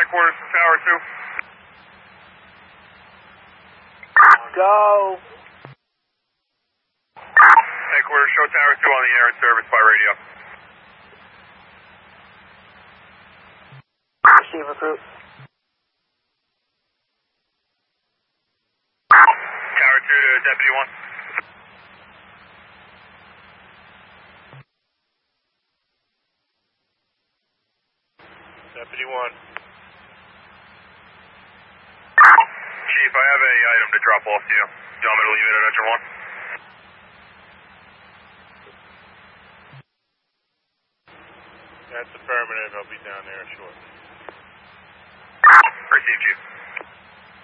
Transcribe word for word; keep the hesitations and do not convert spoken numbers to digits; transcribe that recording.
headquarters from Tower two. Go. Headquarters, show Tower two on the air in service by radio. Receive recruit. Tower two to Deputy one. Deputy one. Chief, I have a item to drop off to you. Do you want me to leave it at engine one? That's affirmative. I'll be down there shortly. Receive, Chief.